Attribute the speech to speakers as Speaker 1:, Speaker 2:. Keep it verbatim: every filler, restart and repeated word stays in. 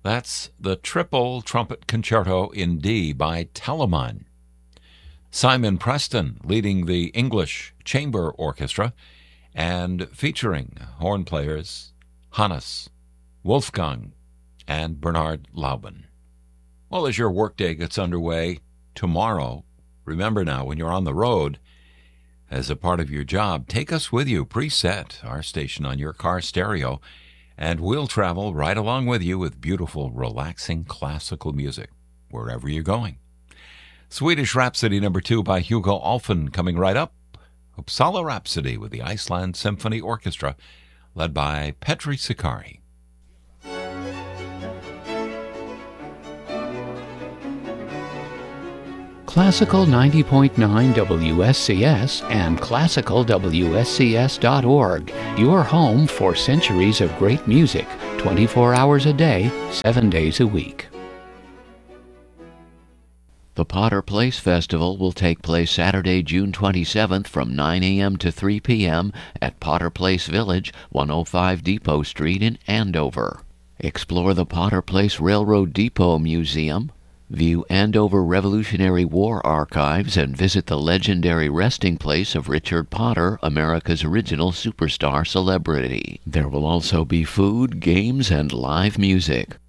Speaker 1: That's the Triple Trumpet Concerto in D by Telemann. Simon Preston leading the English Chamber Orchestra and featuring horn players Hannes, Wolfgang, and Bernhard Lauben. Well, as your workday gets underway tomorrow, remember now, when you're on the road, as a part of your job, take us with you. Preset our station on your car stereo, and we'll travel right along with you with beautiful, relaxing classical music wherever you're going. Swedish Rhapsody number two by Hugo Alfven coming right up. Uppsala Rhapsody with the Iceland Symphony Orchestra, led by Petri Sakari.
Speaker 2: Classical ninety point nine W S C S and classical W S C S dot org, your home for centuries of great music, twenty-four hours a day, seven days a week.
Speaker 3: The Potter Place Festival will take place Saturday, June twenty-seventh from nine a.m. to three p.m. at Potter Place Village, one oh five Depot Street in Andover. Explore the Potter Place Railroad Depot Museum, view Andover Revolutionary War archives, and visit the legendary resting place of Richard Potter, America's original superstar celebrity. There will also be food, games, and live music.